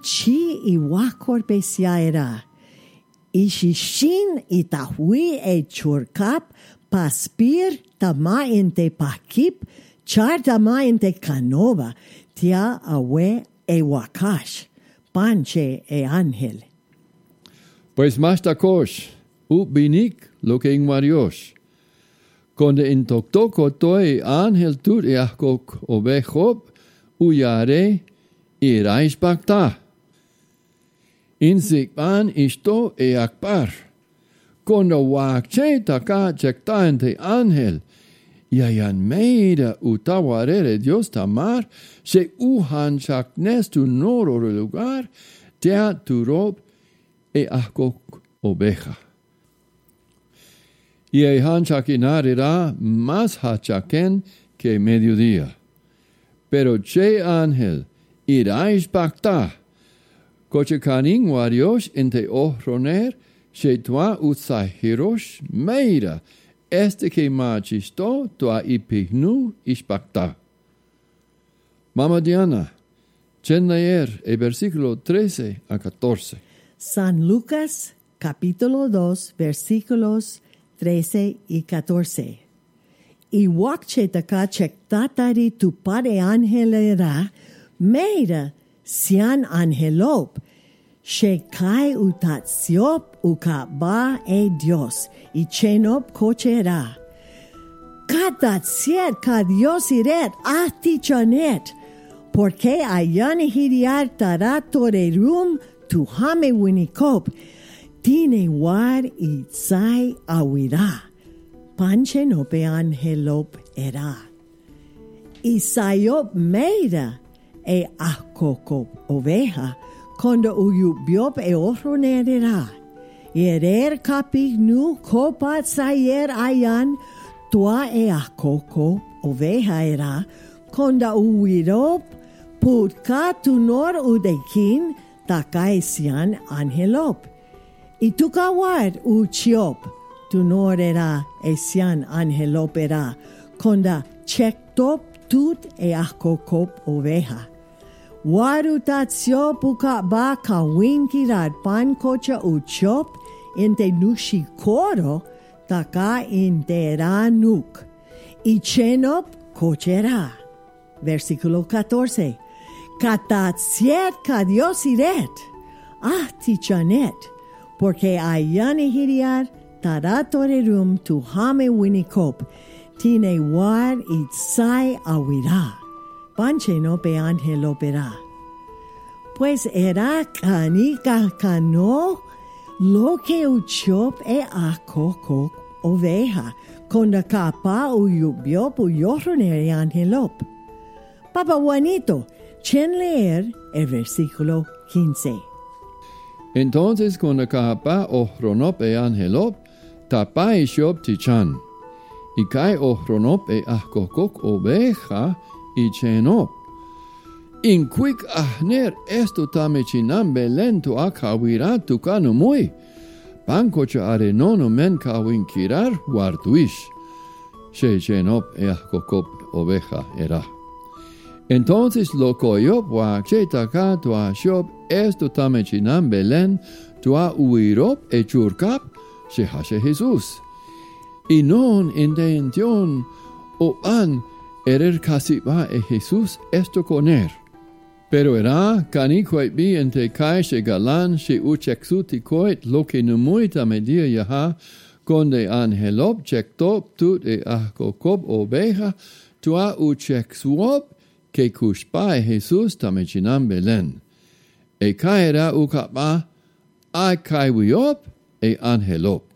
chi iwakor besiaera. Ishishin itahui churkap paspir tama inte pakip char tama inte canova tia awe wakash panche ángel. Pues más takosh, binik lo que ingwarios. Konde in toktoko toi ángel tut akok ovejob uyare irais bakta. In sikban isto akbar. Konde wakche taka chektante ángel. Yayan meida utawarere Dios tamar se uhan chaknes tu noro lugar tea tu rob akok oveja. Y hanchakinarira más hachaken que mediodía. Pero che ángel irais bakta. Koche kaning warios inte ohroner, che tua utsahirosh meira, que machisto tua ipignu ishbakta. Mama Diana, chen leer el versículo 13 a 14. San Lucas, capítulo 2, versículos 13 y 14. Y wakchetaka chektatari tu pare angelera, meira sian angelop, shekai utatsiop ukaba Dios, y chenop cochera. Katatsiet ka Dios iret ati chanet, porque ayani hiriar taratorerum tu hame winikop, tine war itzai awira. Panche nope angelop era. Isayop meira akokop oveja, kondo uyubiop ohronerera. Erer kapig nu kopat sayer ayan, tua akokop oveja era, konda uwirop, putka tunor udekin, takaisian angelop. Itukawar uchiop, tunor era esian angelop era, konda chektop tut akokop oveja. Warutatsiop ukaba kawinkirar pankocha uchop, inte nushikoro, taka intera nuk. Ichenop cochera. Versículo 14. Katatsiet ka Dios iret. Tichanet. Porque ayani hiriar taratorerum tu hame winikop. Tine war itzai awira. Panche no pe angelopera. Pues era canica cano lo que uchop akokok oveja, konda kapa uyubiop uyoroneri angelop. Papa Juanito, chen leer el versículo 15. Entonces konda kapa ohronop angelop, tapa ishop tichan. Y kai ohronop akokok oveja, y chenop. In quick ahner esto tamechinam belen tu akawira tu kanumui. Pankocha arenono men kawinkirar wartuish. She chenop akokop oveja era. Entonces lo koyop wa chetaka tu ashop esto tamechinam belen tu uirop churkap she hashe Jesus. Y non intention o an erer kasiba Jesús esto coner. Pero era canicoit bi ente kai she galan she uchexuti coit lo que numuita media yaha conde angelop chektop tut akokop oveja tua uchexuop que kushpa Jesús tamechinam belen. Kai era ukapa kai wiop angelop.